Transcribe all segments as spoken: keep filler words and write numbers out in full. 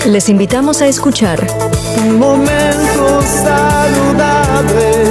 Les invitamos a escuchar Un momento saludable.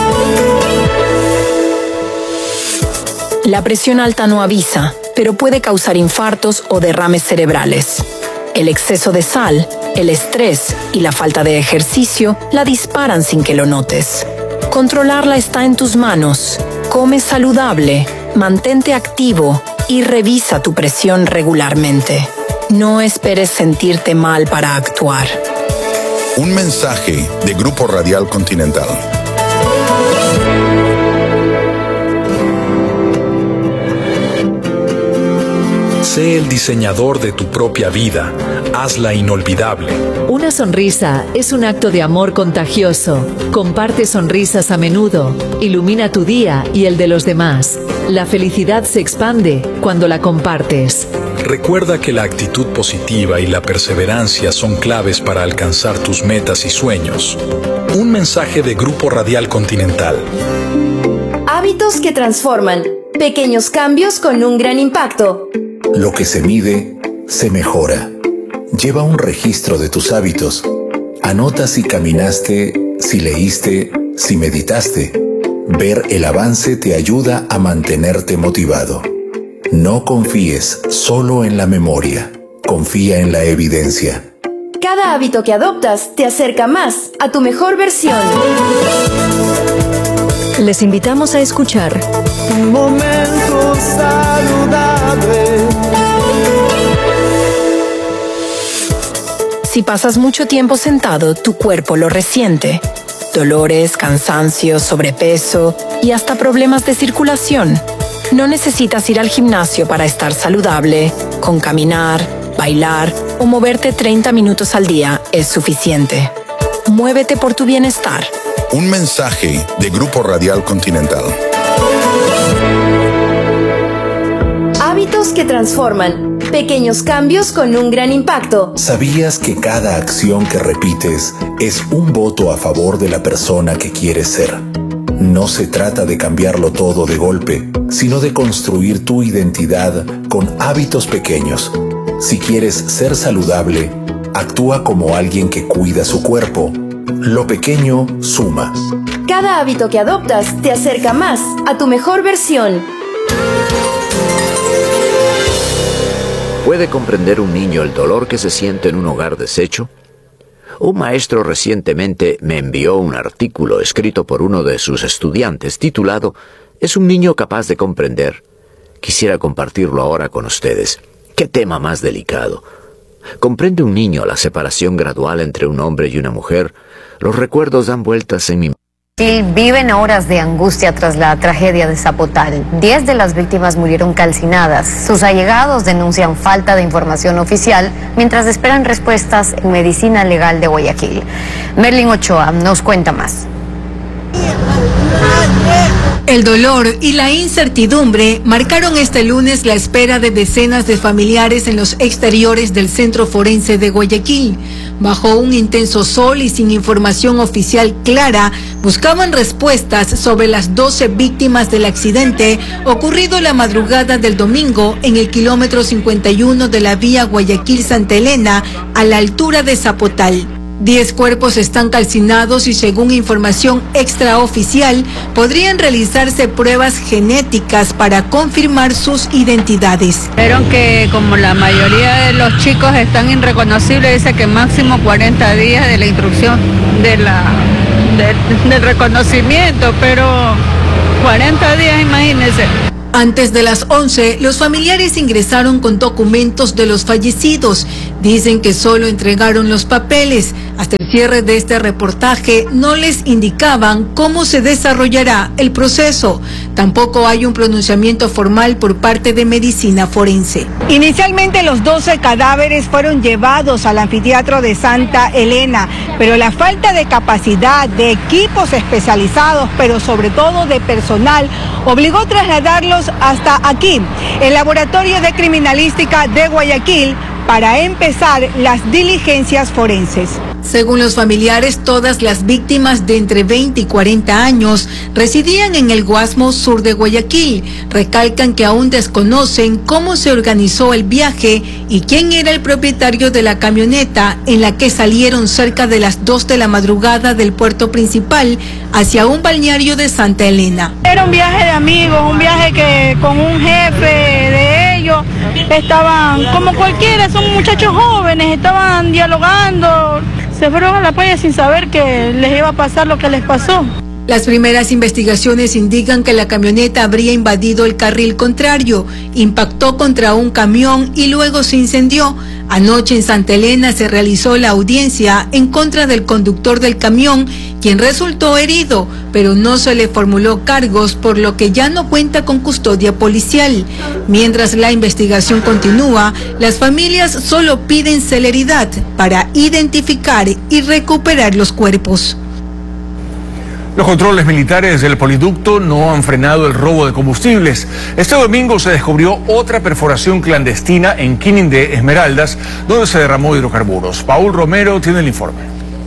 La presión alta no avisa, pero puede causar infartos o derrames cerebrales. El exceso de sal, el estrés y la falta de ejercicio la disparan sin que lo notes. Controlarla está en tus manos. Come saludable, mantente activo y revisa tu presión regularmente. No esperes sentirte mal para actuar. Un mensaje de Grupo Radial Continental. Sé el diseñador de tu propia vida. Hazla inolvidable. Una sonrisa es un acto de amor contagioso. Comparte sonrisas a menudo. Ilumina tu día y el de los demás. La felicidad se expande cuando la compartes. Recuerda que la actitud positiva y la perseverancia son claves para alcanzar tus metas y sueños. Un mensaje de Grupo Radial Continental. Hábitos que transforman. Pequeños cambios con un gran impacto. Lo que se mide, se mejora. Lleva un registro de tus hábitos. Anota si caminaste, si leíste, si meditaste. Ver el avance te ayuda a mantenerte motivado. No confíes solo en la memoria. Confía en la evidencia. Cada hábito que adoptas te acerca más a tu mejor versión. Les invitamos a escuchar Un momento saludable. Si pasas mucho tiempo sentado, tu cuerpo lo resiente. Dolores, cansancio, sobrepeso y hasta problemas de circulación. No necesitas ir al gimnasio para estar saludable. Con caminar, bailar o moverte treinta minutos al día es suficiente. Muévete por tu bienestar. Un mensaje de Grupo Radial Continental. Hábitos que transforman. Pequeños cambios con un gran impacto. ¿Sabías que cada acción que repites es un voto a favor de la persona que quieres ser? No se trata de cambiarlo todo de golpe, sino de construir tu identidad con hábitos pequeños. Si quieres ser saludable, actúa como alguien que cuida su cuerpo. Lo pequeño suma. Cada hábito que adoptas te acerca más a tu mejor versión. ¿Puede comprender un niño el dolor que se siente en un hogar deshecho? Un maestro recientemente me envió un artículo escrito por uno de sus estudiantes titulado ¿Es un niño capaz de comprender? Quisiera compartirlo ahora con ustedes. ¡Qué tema más delicado! ¿Comprende un niño la separación gradual entre un hombre y una mujer? Los recuerdos dan vueltas en mi mente. Viven horas de angustia tras la tragedia de Zapotal. Diez de las víctimas murieron calcinadas. Sus allegados denuncian falta de información oficial mientras esperan respuestas en Medicina Legal de Guayaquil. Merlin Ochoa nos cuenta más. El dolor y la incertidumbre marcaron este lunes la espera de decenas de familiares en los exteriores del Centro Forense de Guayaquil. Bajo un intenso sol y sin información oficial clara, buscaban respuestas sobre las doce víctimas del accidente ocurrido la madrugada del domingo en el kilómetro cincuenta y uno de la vía Guayaquil-Santa Elena, a la altura de Zapotal. Diez cuerpos están calcinados y según información extraoficial podrían realizarse pruebas genéticas para confirmar sus identidades. Vieron que como la mayoría de los chicos están irreconocibles, dice que máximo cuarenta días de la instrucción de la, de, del reconocimiento, pero cuarenta días, imagínense. Antes de las once, los familiares ingresaron con documentos de los fallecidos. Dicen que solo entregaron los papeles. Hasta el cierre de este reportaje no les indicaban cómo se desarrollará el proceso. Tampoco hay un pronunciamiento formal por parte de Medicina Forense. Inicialmente los doce cadáveres fueron llevados al anfiteatro de Santa Elena, pero la falta de capacidad, de equipos especializados, pero sobre todo de personal, obligó a trasladarlos hasta aquí, el Laboratorio de Criminalística de Guayaquil, para empezar las diligencias forenses. Según los familiares, todas las víctimas de entre veinte y cuarenta años residían en el Guasmo Sur de Guayaquil. Recalcan que aún desconocen cómo se organizó el viaje y quién era el propietario de la camioneta en la que salieron cerca de las dos de la madrugada del puerto principal hacia un balneario de Santa Elena. Era un viaje de amigos, un viaje que con un jefe de ellos estaban como cualquiera, son muchachos jóvenes, estaban dialogando. Se fueron a la playa sin saber que les iba a pasar lo que les pasó. Las primeras investigaciones indican que la camioneta habría invadido el carril contrario, impactó contra un camión y luego se incendió. Anoche en Santa Elena se realizó la audiencia en contra del conductor del camión, quien resultó herido, pero no se le formuló cargos, por lo que ya no cuenta con custodia policial. Mientras la investigación continúa, las familias solo piden celeridad para identificar y recuperar los cuerpos. Los controles militares del poliducto no han frenado el robo de combustibles. Este domingo se descubrió otra perforación clandestina en Quinindé, Esmeraldas, donde se derramó hidrocarburos. Paul Romero tiene el informe.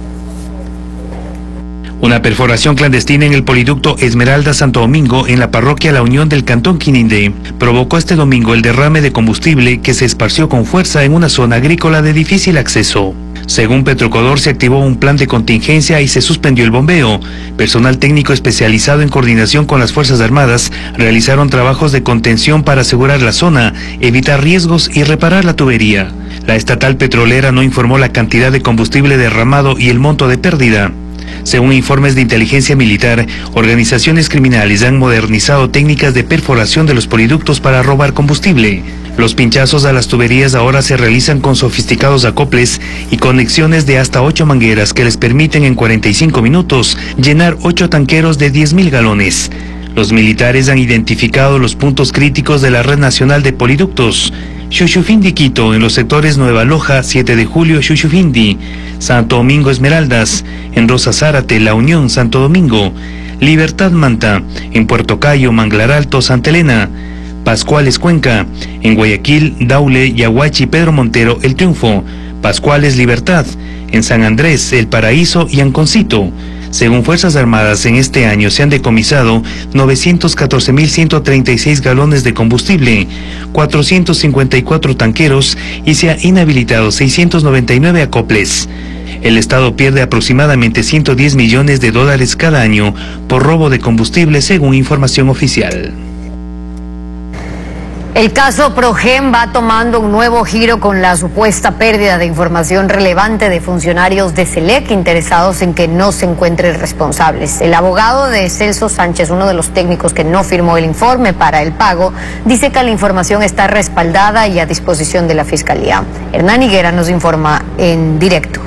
Una perforación clandestina en el poliducto Esmeralda Santo Domingo, en la parroquia La Unión del cantón Quinindé, provocó este domingo el derrame de combustible que se esparció con fuerza en una zona agrícola de difícil acceso. Según Petrocodor, se activó un plan de contingencia y se suspendió el bombeo. Personal técnico especializado en coordinación con las Fuerzas Armadas realizaron trabajos de contención para asegurar la zona, evitar riesgos y reparar la tubería. La estatal petrolera no informó la cantidad de combustible derramado y el monto de pérdida. Según informes de inteligencia militar, organizaciones criminales han modernizado técnicas de perforación de los poliductos para robar combustible. Los pinchazos a las tuberías ahora se realizan con sofisticados acoples y conexiones de hasta ocho mangueras que les permiten en cuarenta y cinco minutos llenar ocho tanqueros de diez mil galones. Los militares han identificado los puntos críticos de la Red Nacional de Poliductos. Xuxufindi Quito, en los sectores Nueva Loja, siete de julio, Xuxufindi, Santo Domingo Esmeraldas, en Rosa Zárate, La Unión, Santo Domingo, Libertad Manta, en Puerto Cayo, Manglar Alto, Santa Elena, Pascuales Cuenca, en Guayaquil, Daule, Yaguachi, Pedro Montero, El Triunfo, Pascuales Libertad, en San Andrés, El Paraíso y Anconcito. Según Fuerzas Armadas, en este año se han decomisado novecientos catorce mil ciento treinta y seis galones de combustible, cuatrocientos cincuenta y cuatro tanqueros y se ha inhabilitado seiscientos noventa y nueve acoples. El Estado pierde aproximadamente ciento diez millones de dólares cada año por robo de combustible, según información oficial. El caso Progen va tomando un nuevo giro con la supuesta pérdida de información relevante de funcionarios de SELEC interesados en que no se encuentren responsables. El abogado de Celso Sánchez, uno de los técnicos que no firmó el informe para el pago, dice que la información está respaldada y a disposición de la Fiscalía. Hernán Higuera nos informa en directo.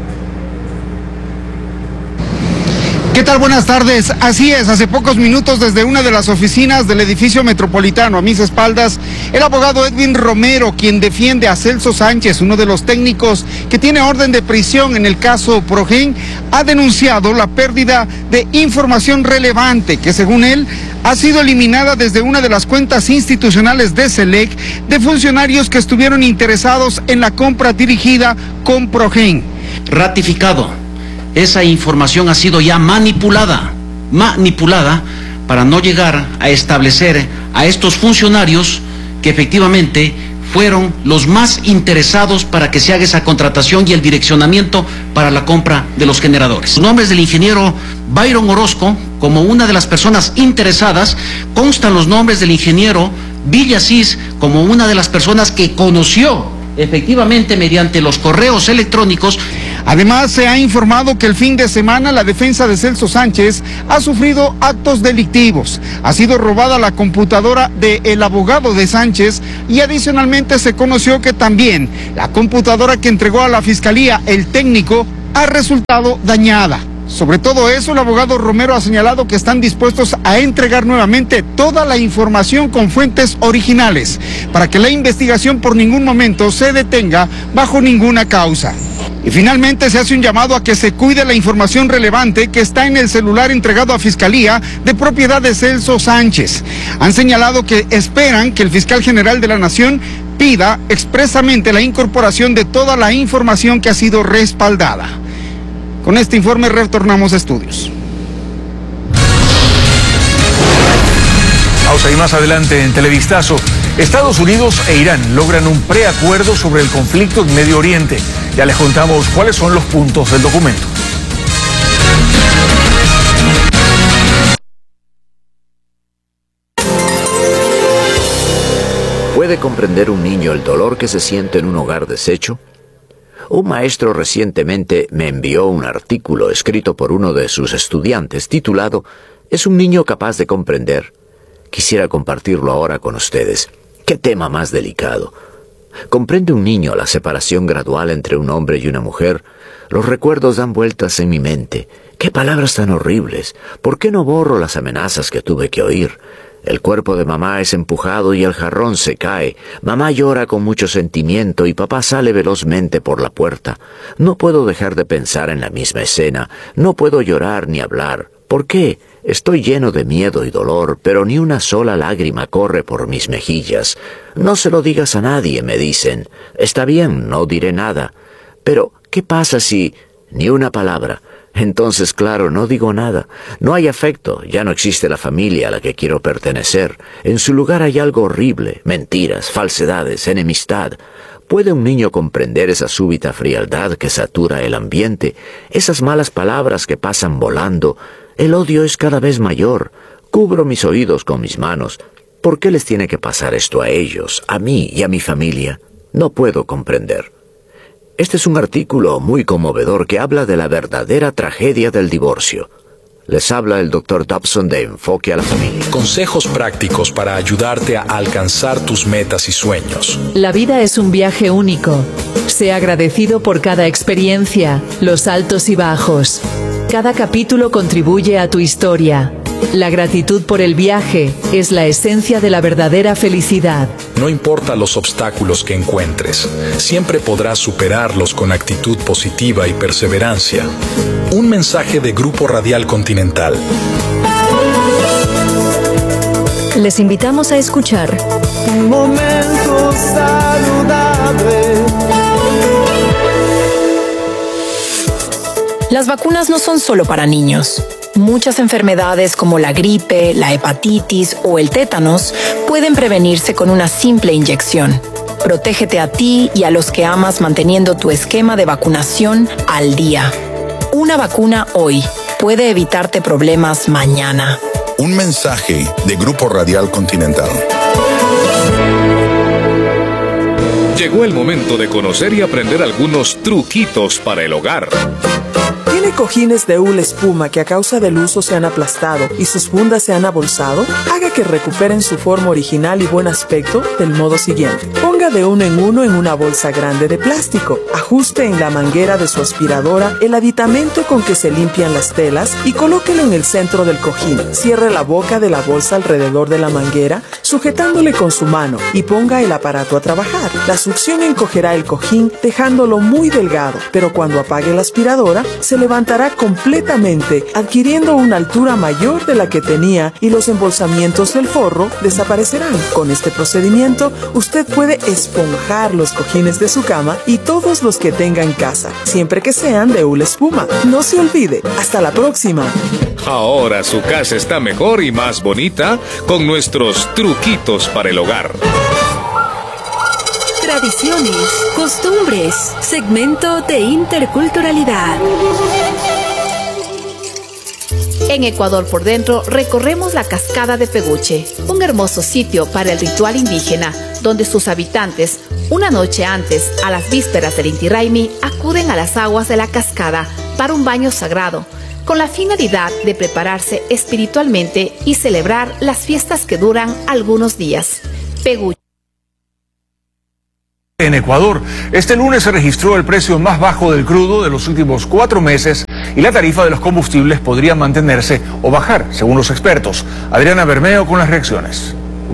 ¿Qué tal? Buenas tardes. Así es, hace pocos minutos desde una de las oficinas del edificio metropolitano a mis espaldas, el abogado Edwin Romero, quien defiende a Celso Sánchez, uno de los técnicos que tiene orden de prisión en el caso Progen, ha denunciado la pérdida de información relevante que, según él, ha sido eliminada desde una de las cuentas institucionales de SELEC de funcionarios que estuvieron interesados en la compra dirigida con Progen. Ratificado. Esa información ha sido ya manipulada, manipulada para no llegar a establecer a estos funcionarios que efectivamente fueron los más interesados para que se haga esa contratación y el direccionamiento para la compra de los generadores. Los nombres del ingeniero Byron Orozco como una de las personas interesadas, constan los nombres del ingeniero Villasís como una de las personas que conoció efectivamente mediante los correos electrónicos. Además, se ha informado que el fin de semana la defensa de Celso Sánchez ha sufrido actos delictivos. Ha sido robada la computadora del abogado de Sánchez y adicionalmente se conoció que también la computadora que entregó a la Fiscalía el técnico ha resultado dañada. Sobre todo eso, el abogado Romero ha señalado que están dispuestos a entregar nuevamente toda la información con fuentes originales para que la investigación por ningún momento se detenga bajo ninguna causa. Y finalmente se hace un llamado a que se cuide la información relevante que está en el celular entregado a Fiscalía de propiedad de Celso Sánchez. Han señalado que esperan que el fiscal general de la Nación pida expresamente la incorporación de toda la información que ha sido respaldada. Con este informe retornamos a estudios. Pausa y más adelante en Televistazo. Estados Unidos e Irán logran un preacuerdo sobre el conflicto en Medio Oriente. Ya les contamos cuáles son los puntos del documento. ¿Puede comprender un niño el dolor que se siente en un hogar deshecho? Un maestro recientemente me envió un artículo escrito por uno de sus estudiantes titulado ¿Es un niño capaz de comprender? Quisiera compartirlo ahora con ustedes. ¿Qué tema más delicado? ¿Comprende un niño la separación gradual entre un hombre y una mujer? Los recuerdos dan vueltas en mi mente. ¡Qué palabras tan horribles! ¿Por qué no borro las amenazas que tuve que oír? El cuerpo de mamá es empujado y el jarrón se cae. Mamá llora con mucho sentimiento y papá sale velozmente por la puerta. No puedo dejar de pensar en la misma escena. No puedo llorar ni hablar. ¿Por qué? Estoy lleno de miedo y dolor, pero ni una sola lágrima corre por mis mejillas. No se lo digas a nadie, me dicen. Está bien, no diré nada. Pero, ¿qué pasa si...? Ni una palabra. Entonces, claro, no digo nada. No hay afecto, ya no existe la familia a la que quiero pertenecer. En su lugar hay algo horrible, mentiras, falsedades, enemistad. ¿Puede un niño comprender esa súbita frialdad que satura el ambiente? Esas malas palabras que pasan volando. El odio es cada vez mayor. Cubro mis oídos con mis manos. ¿Por qué les tiene que pasar esto a ellos, a mí y a mi familia? No puedo comprender. Este es un artículo muy conmovedor que habla de la verdadera tragedia del divorcio. Les habla el doctor Dobson de Enfoque a la Familia. Consejos prácticos para ayudarte a alcanzar tus metas y sueños. La vida es un viaje único. Sé agradecido por cada experiencia, los altos y bajos. Cada capítulo contribuye a tu historia. La gratitud por el viaje es la esencia de la verdadera felicidad. No importa los obstáculos que encuentres, siempre podrás superarlos con actitud positiva y perseverancia. Un mensaje de Grupo Radial Continental. Les invitamos a escuchar Un momento saludable. Las vacunas no son solo para niños. Muchas enfermedades como la gripe, la hepatitis o el tétanos pueden prevenirse con una simple inyección. Protégete a ti y a los que amas manteniendo tu esquema de vacunación al día. Una vacuna hoy puede evitarte problemas mañana. Un mensaje de Grupo Radial Continental. Llegó el momento de conocer y aprender algunos truquitos para el hogar. ¿Tiene cojines de hule espuma que a causa del uso se han aplastado y sus fundas se han abolsado? Haga que recuperen su forma original y buen aspecto del modo siguiente. Ponga de uno en uno en una bolsa grande de plástico. Ajuste en la manguera de su aspiradora el aditamento con que se limpian las telas y colóquelo en el centro del cojín. Cierre la boca de la bolsa alrededor de la manguera, sujetándole con su mano y ponga el aparato a trabajar. La succión encogerá el cojín dejándolo muy delgado, pero cuando apague la aspiradora, se levantará completamente, adquiriendo una altura mayor de la que tenía y los embolsamientos del forro desaparecerán. Con este procedimiento, usted puede esponjar los cojines de su cama y todos los que tenga en casa, siempre que sean de hule espuma. No se olvide. Hasta la próxima. Ahora su casa está mejor y más bonita con nuestros truquitos para el hogar. Tradiciones, costumbres, segmento de interculturalidad. En Ecuador por dentro recorremos la cascada de Peguche, un hermoso sitio para el ritual indígena, donde sus habitantes, una noche antes, a las vísperas del Inti Raymi, acuden a las aguas de la cascada para un baño sagrado, con la finalidad de prepararse espiritualmente y celebrar las fiestas que duran algunos días. Peguche. En Ecuador, este lunes se registró el precio más bajo del crudo de los últimos cuatro meses y la tarifa de los combustibles podría mantenerse o bajar, según los expertos. Adriana Bermeo con las reacciones.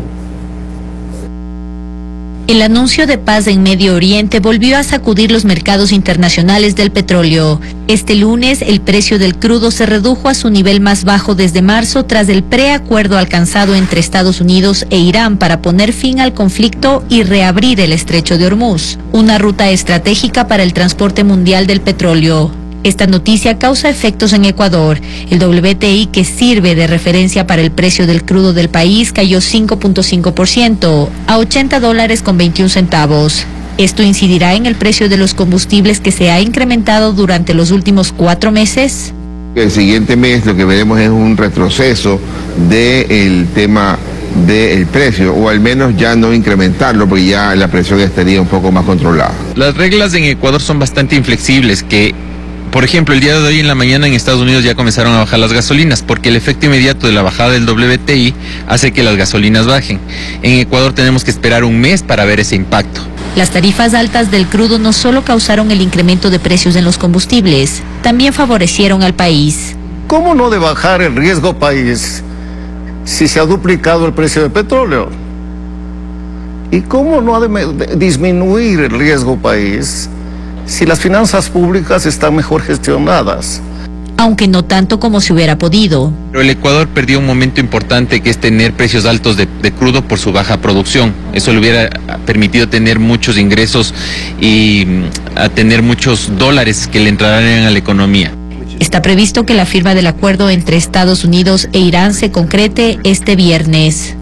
El anuncio de paz en Medio Oriente volvió a sacudir los mercados internacionales del petróleo. Este lunes, el precio del crudo se redujo a su nivel más bajo desde marzo tras el preacuerdo alcanzado entre Estados Unidos e Irán para poner fin al conflicto y reabrir el estrecho de Hormuz, una ruta estratégica para el transporte mundial del petróleo. Esta noticia causa efectos en Ecuador. El W T I, que sirve de referencia para el precio del crudo del país, cayó cinco punto cinco por ciento a ochenta dólares con veintiún centavos. ¿Esto incidirá en el precio de los combustibles que se ha incrementado durante los últimos cuatro meses? El siguiente mes lo que veremos es un retroceso del tema del precio, o al menos ya no incrementarlo, porque ya la presión estaría un poco más controlada. Las reglas en Ecuador son bastante inflexibles, que por ejemplo el día de hoy en la mañana en Estados Unidos ya comenzaron a bajar las gasolinas, porque el efecto inmediato de la bajada del W T I hace que las gasolinas bajen. En Ecuador tenemos que esperar un mes para ver ese impacto. Las tarifas altas del crudo no solo causaron el incremento de precios en los combustibles, también favorecieron al país. ¿Cómo no de bajar el riesgo país si se ha duplicado el precio del petróleo? ¿Y cómo no ha de disminuir el riesgo país si las finanzas públicas están mejor gestionadas? Aunque no tanto como se hubiera podido. Pero el Ecuador perdió un momento importante, que es tener precios altos de, de crudo por su baja producción. Eso le hubiera permitido tener muchos ingresos y a tener muchos dólares que le entraran a la economía. Está previsto que la firma del acuerdo entre Estados Unidos e Irán se concrete este viernes.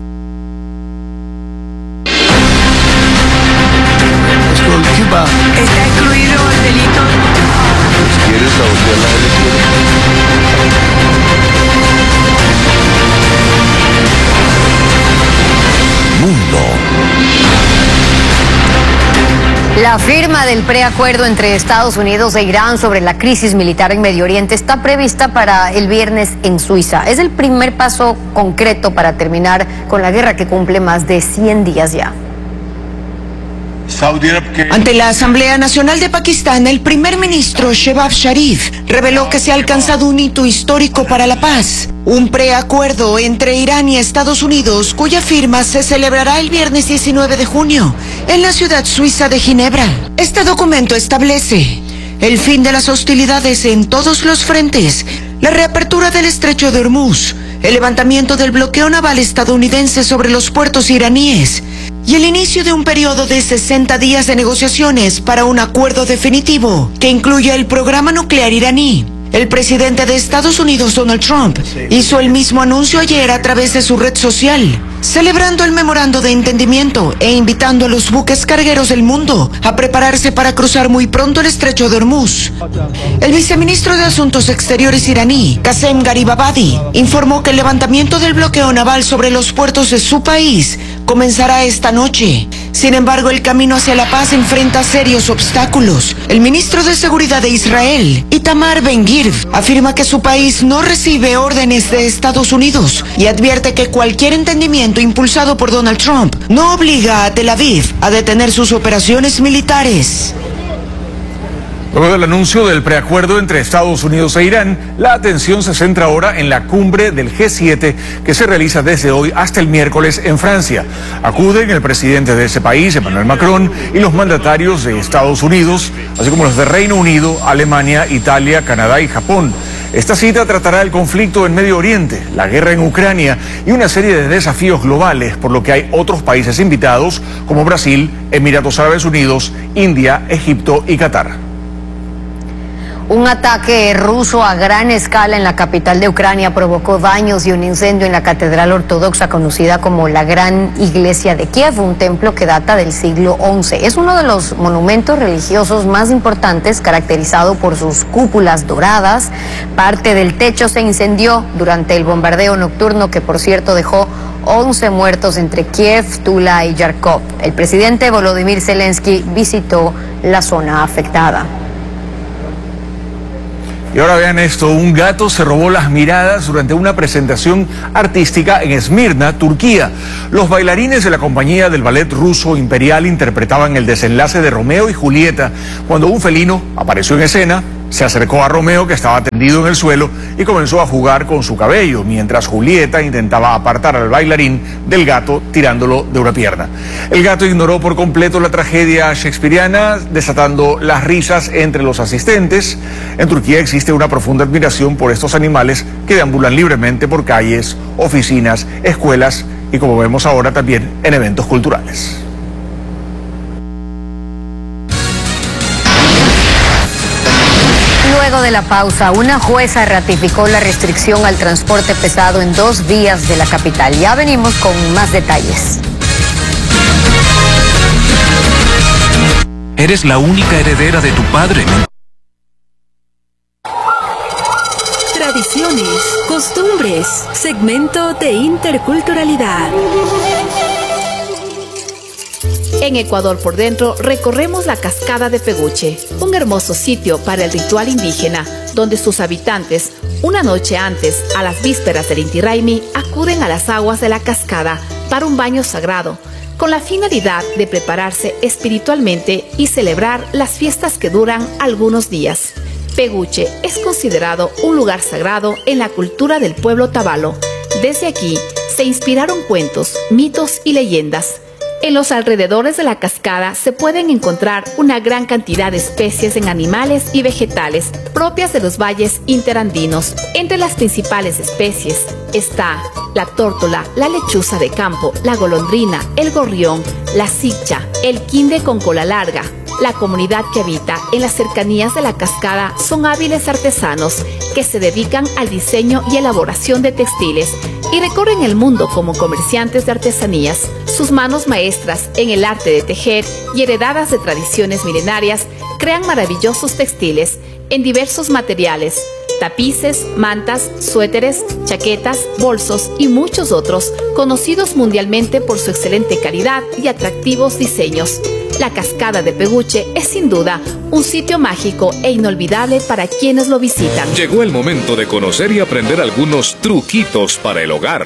Está excluido el delito. ¿Quieres sabotear la elección? Mundo. La firma del preacuerdo entre Estados Unidos e Irán sobre la crisis militar en Medio Oriente está prevista para el viernes en Suiza. Es el primer paso concreto para terminar con la guerra que cumple más de cien días ya. Ante la Asamblea Nacional de Pakistán, el primer ministro Shehbaz Sharif reveló que se ha alcanzado un hito histórico para la paz, un preacuerdo entre Irán y Estados Unidos, cuya firma se celebrará el viernes diecinueve de junio en la ciudad suiza de Ginebra. Este documento establece el fin de las hostilidades en todos los frentes, la reapertura del estrecho de Hormuz, el levantamiento del bloqueo naval estadounidense sobre los puertos iraníes y el inicio de un periodo de sesenta días de negociaciones para un acuerdo definitivo que incluya el programa nuclear iraní. El presidente de Estados Unidos, Donald Trump, hizo el mismo anuncio ayer a través de su red social, celebrando el memorando de entendimiento e invitando a los buques cargueros del mundo a prepararse para cruzar muy pronto el estrecho de Hormuz. El viceministro de Asuntos Exteriores iraní, Qasem Garibabadi, informó que el levantamiento del bloqueo naval sobre los puertos de su país comenzará esta noche. Sin embargo, el camino hacia la paz enfrenta serios obstáculos. El ministro de Seguridad de Israel, Itamar Ben-Gvir, afirma que su país no recibe órdenes de Estados Unidos y advierte que cualquier entendimiento impulsado por Donald Trump no obliga a Tel Aviv a detener sus operaciones militares. Luego del anuncio del preacuerdo entre Estados Unidos e Irán, la atención se centra ahora en la cumbre del G siete que se realiza desde hoy hasta el miércoles en Francia. Acuden el presidente de ese país, Emmanuel Macron, y los mandatarios de Estados Unidos, así como los de Reino Unido, Alemania, Italia, Canadá y Japón. Esta cita tratará el conflicto en Medio Oriente, la guerra en Ucrania y una serie de desafíos globales, por lo que hay otros países invitados como Brasil, Emiratos Árabes Unidos, India, Egipto y Qatar. Un ataque ruso a gran escala en la capital de Ucrania provocó daños y un incendio en la catedral ortodoxa conocida como la Gran Iglesia de Kiev, un templo que data del siglo once. Es uno de los monumentos religiosos más importantes, caracterizado por sus cúpulas doradas. Parte del techo se incendió durante el bombardeo nocturno que, por cierto, dejó once muertos entre Kiev, Tula y Yarkov. El presidente Volodymyr Zelensky visitó la zona afectada. Y ahora vean esto, un gato se robó las miradas durante una presentación artística en Esmirna, Turquía. Los bailarines de la compañía del ballet ruso imperial interpretaban el desenlace de Romeo y Julieta cuando un felino apareció en escena, se acercó a Romeo, que estaba tendido en el suelo, y comenzó a jugar con su cabello, mientras Julieta intentaba apartar al bailarín del gato tirándolo de una pierna. El gato ignoró por completo la tragedia shakespeariana, desatando las risas entre los asistentes. En Turquía existe una profunda admiración por estos animales que deambulan libremente por calles, oficinas, escuelas y, como vemos ahora, también en eventos culturales. Luego de la pausa, una jueza ratificó la restricción al transporte pesado en dos vías de la capital. Ya venimos con más detalles. Eres la única heredera de tu padre. Tradiciones, costumbres, segmento de interculturalidad. En Ecuador por dentro recorremos la cascada de Peguche, un hermoso sitio para el ritual indígena, donde sus habitantes, una noche antes, a las vísperas del Inti Raymi, acuden a las aguas de la cascada para un baño sagrado, con la finalidad de prepararse espiritualmente y celebrar las fiestas que duran algunos días. Peguche es considerado un lugar sagrado en la cultura del pueblo tabalo. Desde aquí se inspiraron cuentos, mitos y leyendas. En los alrededores de la cascada se pueden encontrar una gran cantidad de especies en animales y vegetales propias de los valles interandinos. Entre las principales especies está la tórtola, la lechuza de campo, la golondrina, el gorrión, la sicha, el quinde con cola larga. La comunidad que habita en las cercanías de la cascada son hábiles artesanos que se dedican al diseño y elaboración de textiles y recorren el mundo como comerciantes de artesanías. Sus manos maestras en el arte de tejer y heredadas de tradiciones milenarias crean maravillosos textiles en diversos materiales: tapices, mantas, suéteres, chaquetas, bolsos y muchos otros, conocidos mundialmente por su excelente calidad y atractivos diseños. La cascada de Peguche es sin duda un sitio mágico e inolvidable para quienes lo visitan. Llegó el momento de conocer y aprender algunos truquitos para el hogar.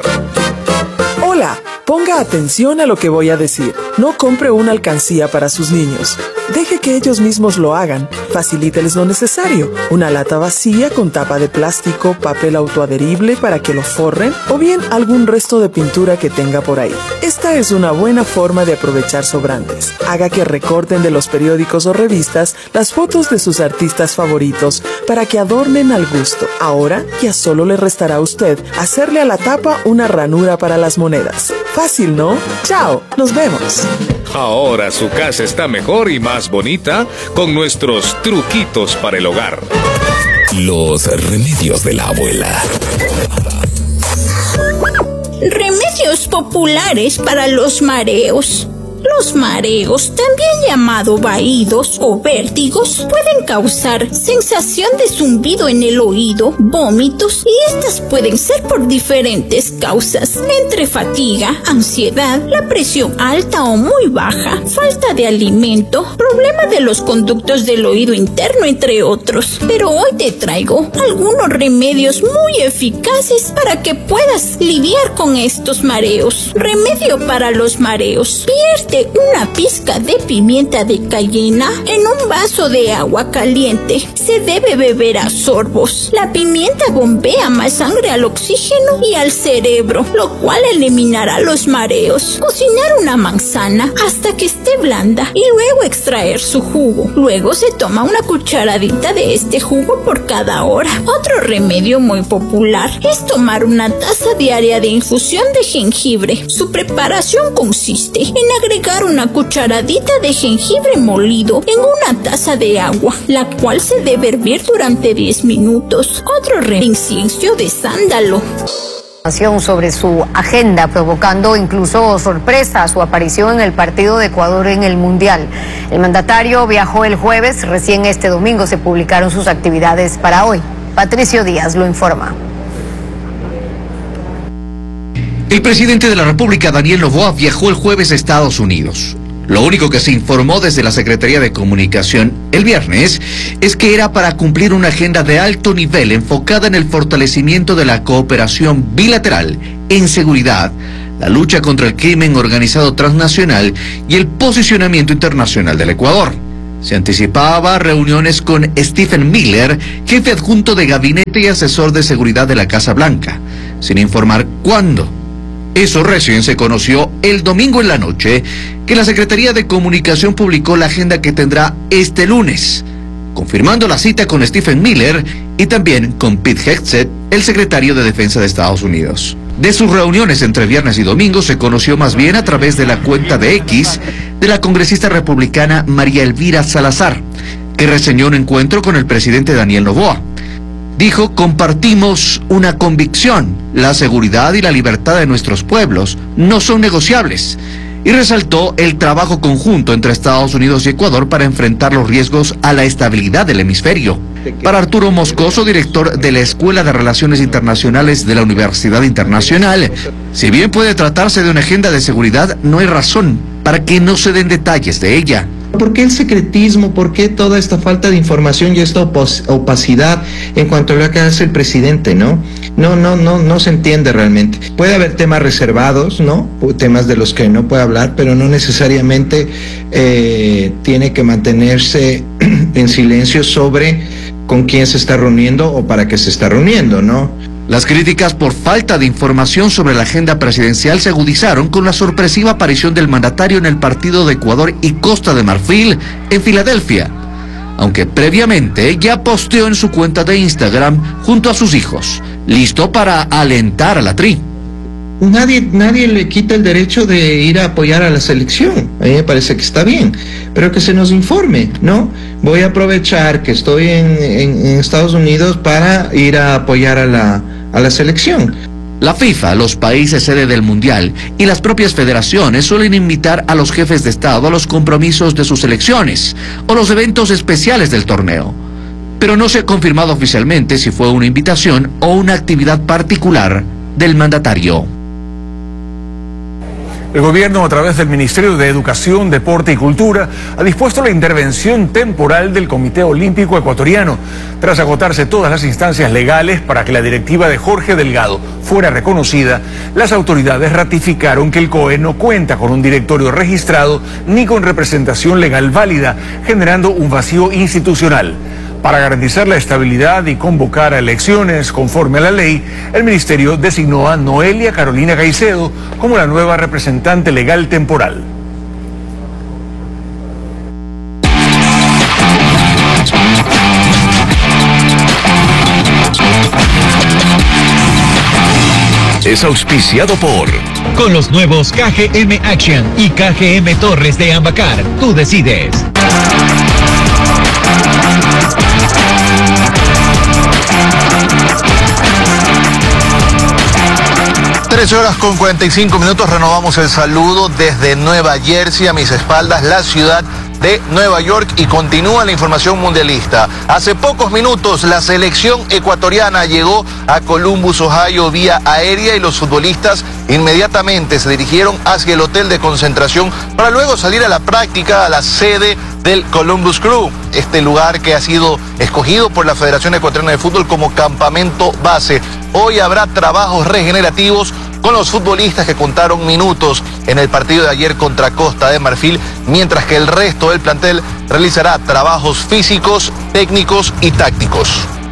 Hola, ponga atención a lo que voy a decir. No compre una alcancía para sus niños. Deje que ellos mismos lo hagan. Facilíteles lo necesario. Una lata vacía con tapa de plástico, papel autoadherible para que lo forren o bien algún resto de pintura que tenga por ahí. Esta es una buena forma de aprovechar sobrantes. Haga que recorten de los periódicos o revistas las fotos de sus artistas favoritos para que adornen al gusto. Ahora ya solo le restará a usted hacerle a la tapa una ranura para las monedas. Fácil, ¿no? ¡Chao! ¡Nos vemos! Ahora su casa está mejor y más bonita con nuestros truquitos para el hogar. Los remedios de la abuela. Remedios populares para los mareos. Los mareos, también llamados vaídos o vértigos, pueden causar sensación de zumbido en el oído, vómitos, y estas pueden ser por diferentes causas, entre fatiga, ansiedad, la presión alta o muy baja, falta de alimento, problema de los conductos del oído interno, entre otros. Pero hoy te traigo algunos remedios muy eficaces para que puedas lidiar con estos mareos. Remedio para los mareos: vierte una pizca de pimienta de cayena en un vaso de agua caliente. Se debe beber a sorbos. La pimienta bombea más sangre al oxígeno y al cerebro, lo cual eliminará los mareos. Cocinar una manzana hasta que esté blanda y luego extraer su jugo. Luego se toma una cucharadita de este jugo por cada hora. Otro remedio muy popular es tomar una taza diaria de infusión de jengibre. Su preparación consiste en agregar una cucharadita de jengibre molido en una taza de agua, la cual se debe hervir durante diez minutos. Otro re incienso de sándalo. Sobre su agenda, provocando incluso sorpresa su aparición en el partido de Ecuador en el Mundial. El mandatario viajó el jueves, recién este domingo se publicaron sus actividades para hoy. Patricio Díaz lo informa. El presidente de la República, Daniel Noboa, viajó el jueves a Estados Unidos. Lo único que se informó desde la Secretaría de Comunicación el viernes es que era para cumplir una agenda de alto nivel enfocada en el fortalecimiento de la cooperación bilateral en seguridad, la lucha contra el crimen organizado transnacional y el posicionamiento internacional del Ecuador. Se anticipaba reuniones con Stephen Miller, jefe adjunto de gabinete y asesor de seguridad de la Casa Blanca, sin informar cuándo. Eso recién se conoció el domingo en la noche, que la Secretaría de Comunicación publicó la agenda que tendrá este lunes, confirmando la cita con Stephen Miller y también con Pete Hegseth, el secretario de Defensa de Estados Unidos. De sus reuniones entre viernes y domingo se conoció más bien a través de la cuenta de X de la congresista republicana María Elvira Salazar, que reseñó un encuentro con el presidente Daniel Noboa. Dijo: compartimos una convicción, la seguridad y la libertad de nuestros pueblos no son negociables. Y resaltó el trabajo conjunto entre Estados Unidos y Ecuador para enfrentar los riesgos a la estabilidad del hemisferio. Para Arturo Moscoso, director de la Escuela de Relaciones Internacionales de la Universidad Internacional, si bien puede tratarse de una agenda de seguridad, no hay razón para que no se den detalles de ella. ¿Por qué el secretismo? ¿Por qué toda esta falta de información y esta opacidad en cuanto a lo que hace el presidente, no? No, no, no, no se entiende realmente. Puede haber temas reservados, ¿no? Temas de los que no puede hablar, pero no necesariamente eh, tiene que mantenerse en silencio sobre con quién se está reuniendo o para qué se está reuniendo, ¿no? Las críticas por falta de información sobre la agenda presidencial se agudizaron con la sorpresiva aparición del mandatario en el partido de Ecuador y Costa de Marfil en Filadelfia, aunque previamente ya posteó en su cuenta de Instagram junto a sus hijos, listo para alentar a la tri. Nadie, nadie le quita el derecho de ir a apoyar a la selección. A mí me parece que está bien, pero que se nos informe, ¿no? Voy a aprovechar que estoy en, en, en Estados Unidos para ir a apoyar a la, a la selección. La FIFA, los países sede del Mundial y las propias federaciones suelen invitar a los jefes de Estado a los compromisos de sus selecciones o los eventos especiales del torneo. Pero no se ha confirmado oficialmente si fue una invitación o una actividad particular del mandatario. El gobierno, a través del Ministerio de Educación, Deporte y Cultura, ha dispuesto la intervención temporal del Comité Olímpico Ecuatoriano, tras agotarse todas las instancias legales para que la directiva de Jorge Delgado fuera reconocida. Las autoridades ratificaron que el C O E no cuenta con un directorio registrado ni con representación legal válida, generando un vacío institucional. Para garantizar la estabilidad y convocar a elecciones conforme a la ley, el ministerio designó a Noelia Carolina Caicedo como la nueva representante legal temporal. Es auspiciado por... Con los nuevos K G M Action y K G M Torres de Ambacar, tú decides. trece horas con cuarenta y cinco minutos, renovamos el saludo desde Nueva Jersey, a mis espaldas la ciudad de Nueva York, y continúa la información mundialista. Hace pocos minutos la selección ecuatoriana llegó a Columbus, Ohio vía aérea, y los futbolistas inmediatamente se dirigieron hacia el hotel de concentración para luego salir a la práctica a la sede del Columbus Crew, este lugar que ha sido escogido por la Federación Ecuatoriana de Fútbol como campamento base. Hoy habrá trabajos regenerativos con los futbolistas que contaron minutos en el partido de ayer contra Costa de Marfil, mientras que el resto del plantel realizará trabajos físicos, técnicos y tácticos.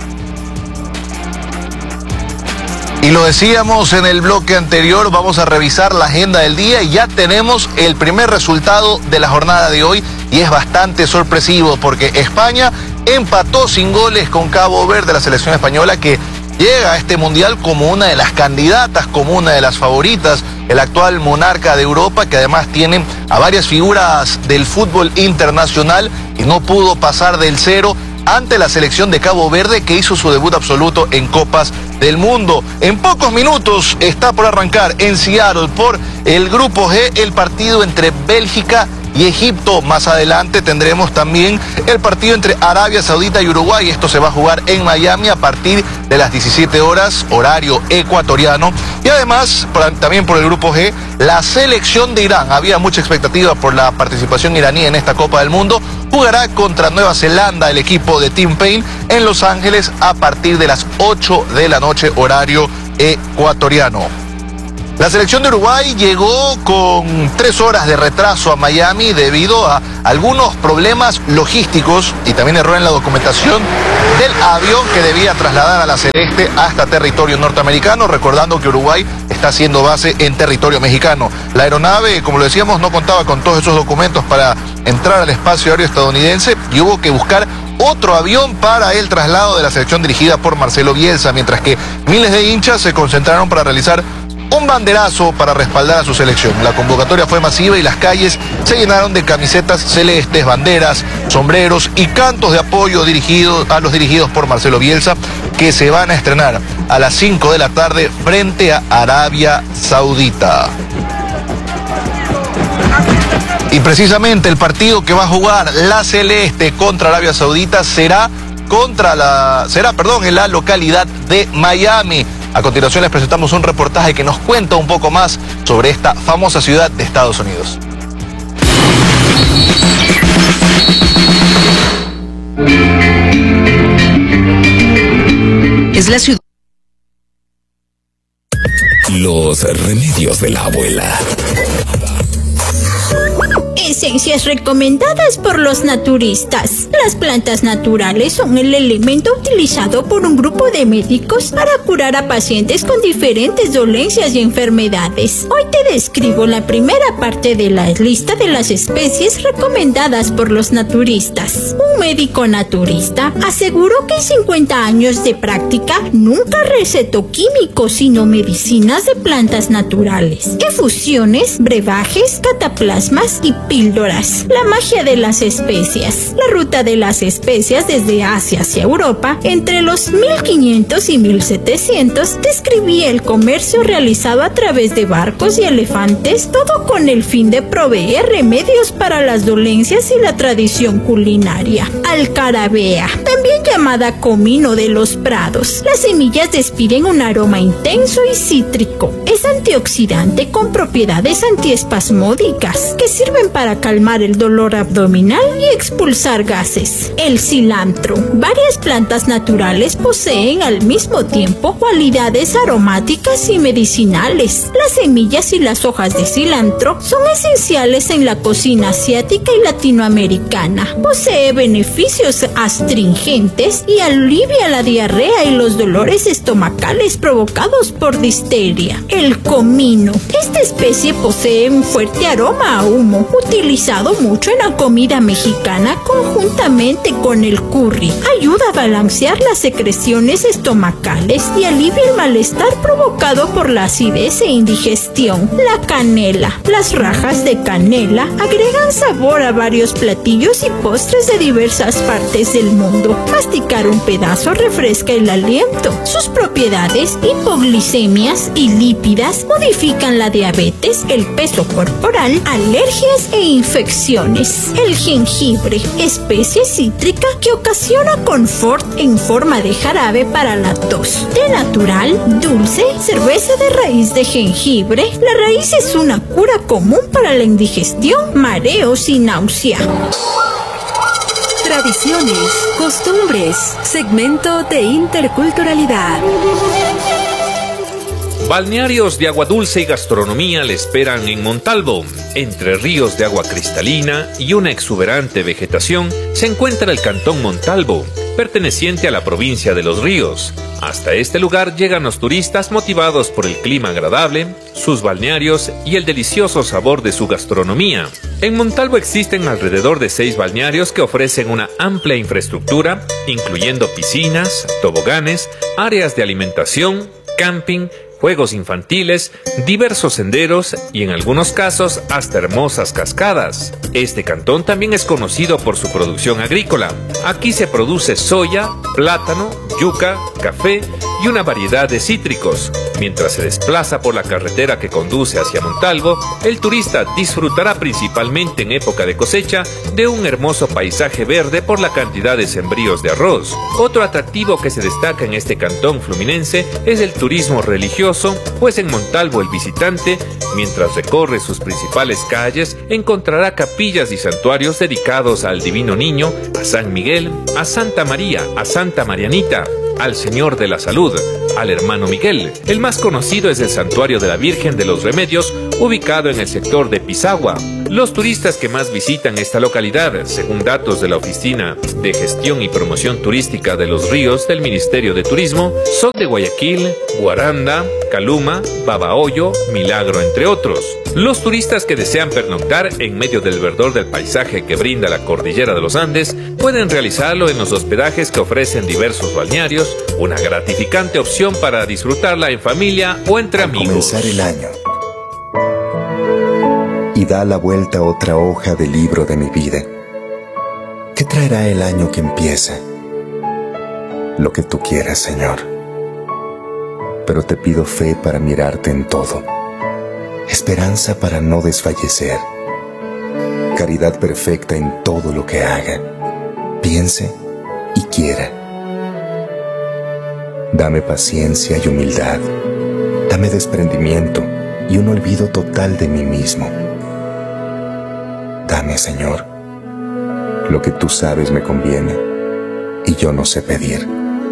Y lo decíamos en el bloque anterior, vamos a revisar la agenda del día y ya tenemos el primer resultado de la jornada de hoy, y es bastante sorpresivo porque España empató sin goles con Cabo Verde, la selección española que llega a este mundial como una de las candidatas, como una de las favoritas, el actual monarca de Europa, que además tiene a varias figuras del fútbol internacional, y no pudo pasar del cero ante la selección de Cabo Verde, que hizo su debut absoluto en Copas del Mundo. En pocos minutos está por arrancar en Seattle por el Grupo G el partido entre Bélgica y Egipto. Más adelante tendremos también el partido entre Arabia Saudita y Uruguay. Esto se va a jugar en Miami a partir de las diecisiete horas, horario ecuatoriano. Y además, también por el Grupo G, la selección de Irán. Había mucha expectativa por la participación iraní en esta Copa del Mundo. Jugará contra Nueva Zelanda el equipo de Tim Payne en Los Ángeles a partir de las ocho de la noche, horario ecuatoriano. La selección de Uruguay llegó con tres horas de retraso a Miami debido a algunos problemas logísticos y también error en la documentación del avión que debía trasladar a la Celeste hasta territorio norteamericano, recordando que Uruguay está haciendo base en territorio mexicano. La aeronave, como lo decíamos, no contaba con todos esos documentos para entrar al espacio aéreo estadounidense y hubo que buscar otro avión para el traslado de la selección dirigida por Marcelo Bielsa, mientras que miles de hinchas se concentraron para realizar un banderazo para respaldar a su selección. La convocatoria fue masiva y las calles se llenaron de camisetas celestes, banderas, sombreros y cantos de apoyo dirigidos a los dirigidos por Marcelo Bielsa, que se van a estrenar a las cinco de la tarde frente a Arabia Saudita. Y precisamente el partido que va a jugar la Celeste contra Arabia Saudita será contra la será, perdón, en la localidad de Miami. A continuación les presentamos un reportaje que nos cuenta un poco más sobre esta famosa ciudad de Estados Unidos. Es la ciudad. Los remedios de la abuela. Esencias recomendadas por los naturistas. Las plantas naturales son el elemento utilizado por un grupo de médicos para curar a pacientes con diferentes dolencias y enfermedades. Hoy te describo la primera parte de la lista de las especies recomendadas por los naturistas. Un médico naturista aseguró que en cincuenta años de práctica nunca recetó químicos sino medicinas de plantas naturales, efusiones, brebajes, cataplasmas y píldoras. La magia de las especias. La ruta de las especias desde Asia hacia Europa entre los mil quinientos y mil setecientos describía el comercio realizado a través de barcos y elefantes, todo con el fin de proveer remedios para las dolencias y la tradición culinaria. Alcarabea, también llamada comino de los prados. Las semillas despiden un aroma intenso y cítrico. Es antioxidante con propiedades antiespasmódicas que sirven para calmar el dolor abdominal y expulsar gases. El cilantro. Varias plantas naturales poseen al mismo tiempo cualidades aromáticas y medicinales. Las semillas y las hojas de cilantro son esenciales en la cocina asiática y latinoamericana. Posee beneficios astringentes y alivia la diarrea y los dolores estomacales provocados por difteria. El comino. Esta especie posee un fuerte aroma a humo, utilizado mucho en la comida mexicana conjuntamente con el curry. Ayuda a balancear las secreciones estomacales y alivia el malestar provocado por la acidez e indigestión. La canela. Las rajas de canela agregan sabor a varios platillos y postres de diversas partes del mundo. Masticar un pedazo refresca el aliento. Sus propiedades hipoglicemias y lípidas modifican la diabetes, el peso corporal, alergias e infecciones. El jengibre, especie cítrica que ocasiona confort en forma de jarabe para la tos. De natural, dulce, cerveza de raíz de jengibre. La raíz es una cura común para la indigestión, mareos y náusea. Tradiciones, costumbres, segmento de interculturalidad. Balnearios de agua dulce y gastronomía le esperan en Montalvo. Entre ríos de agua cristalina y una exuberante vegetación se encuentra el cantón Montalvo, perteneciente a la provincia de Los Ríos. Hasta este lugar llegan los turistas motivados por el clima agradable, sus balnearios y el delicioso sabor de su gastronomía. En Montalvo existen alrededor de seis balnearios que ofrecen una amplia infraestructura, incluyendo piscinas, toboganes, áreas de alimentación, camping, juegos infantiles, diversos senderos y en algunos casos hasta hermosas cascadas. Este cantón también es conocido por su producción agrícola. Aquí se produce soya, plátano, yuca, café y una variedad de cítricos. Mientras se desplaza por la carretera que conduce hacia Montalvo, el turista disfrutará principalmente en época de cosecha de un hermoso paisaje verde por la cantidad de sembríos de arroz. Otro atractivo que se destaca en este cantón fluminense es el turismo religioso, pues en Montalvo el visitante, mientras recorre sus principales calles, encontrará capillas y santuarios dedicados al Divino Niño, a San Miguel, a Santa María, a Santa Marianita, al Señor de la Salud, al Hermano Miguel. El más conocido es el Santuario de la Virgen de los Remedios, ubicado en el sector de Pisagua. Los turistas que más visitan esta localidad, según datos de la Oficina de Gestión y Promoción Turística de los Ríos del Ministerio de Turismo, son de Guayaquil, Guaranda, Caluma, Babahoyo, Milagro, entre otros. Los turistas que desean pernoctar en medio del verdor del paisaje que brinda la cordillera de los Andes pueden realizarlo en los hospedajes que ofrecen diversos balnearios, una gratificante opción para disfrutarla en familia o entre amigos. Comenzar el año y da la vuelta otra hoja del libro de mi vida. ¿Qué traerá el año que empieza? Lo que tú quieras, Señor. Pero te pido fe para mirarte en todo, esperanza para no desfallecer, caridad perfecta en todo lo que haga, piense y quiera. Dame paciencia y humildad, dame desprendimiento y un olvido total de mí mismo. Dame, Señor, lo que tú sabes me conviene y yo no sé pedir.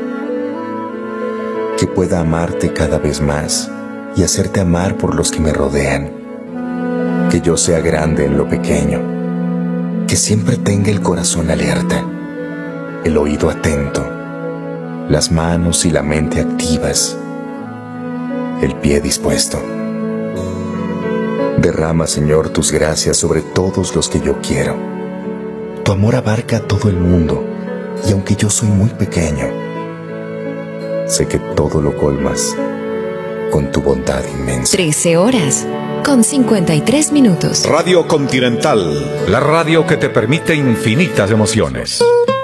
Que pueda amarte cada vez más y hacerte amar por los que me rodean. Que yo sea grande en lo pequeño, que siempre tenga el corazón alerta, el oído atento, las manos y la mente activas, el pie dispuesto. Derrama, Señor, tus gracias sobre todos los que yo quiero. Tu amor abarca a todo el mundo, y aunque yo soy muy pequeño, sé que todo lo colmas con tu bondad inmensa. trece horas con cincuenta y tres minutos. Radio Continental, la radio que te permite infinitas emociones.